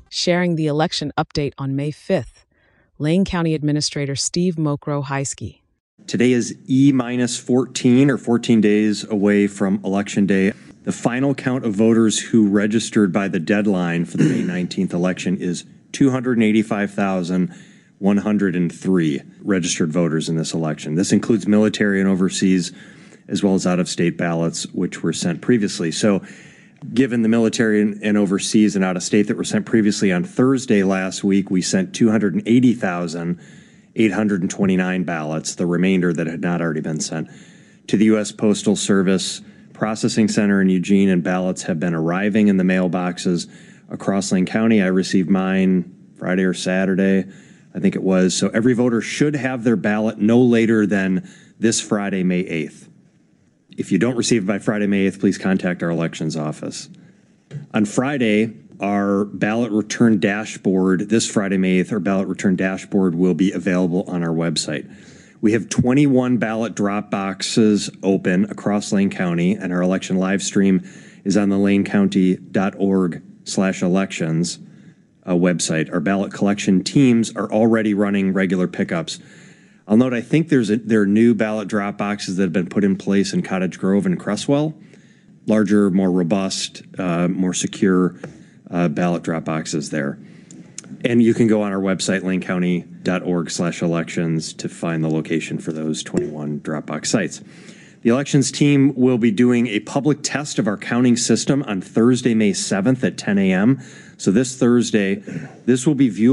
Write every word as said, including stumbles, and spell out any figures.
Sharing the election update on May fifth, Lane County Administrator Steve Mokro-Heisky. Today is E minus fourteen, or fourteen days away from Election Day. The final count of voters who registered by the deadline for the May nineteenth election is two hundred eighty-five thousand one hundred three registered voters in this election. This includes military and overseas, as well as out-of-state ballots, which were sent previously. So, given the military and overseas and out-of-state that were sent previously on Thursday last week, we sent two hundred eighty thousand eight hundred twenty-nine ballots, the remainder that had not already been sent, to the U S Postal Service Processing Center in Eugene, and ballots have been arriving in the mailboxes across Lane County. I received mine Friday or Saturday, I think it was. So every voter should have their ballot no later than this Friday, May eighth. If you don't receive it by Friday, May eighth, please contact our elections office. On Friday, our ballot return dashboard, this Friday, May eighth, our ballot return dashboard will be available on our website. We have twenty-one ballot drop boxes open across Lane County, and our election live stream is on the lanecounty.org slash elections uh, website. Our ballot collection teams are already running regular pickups. I'll note, I think there's a, there are new ballot drop boxes that have been put in place in Cottage Grove and Cresswell. Larger, more robust, uh, more secure uh, ballot drop boxes there. And you can go on our website, lanecounty.org slash elections, to find the location for those twenty-one Dropbox sites. The elections team will be doing a public test of our counting system on Thursday, May seventh at ten a m So this Thursday, this will be viewable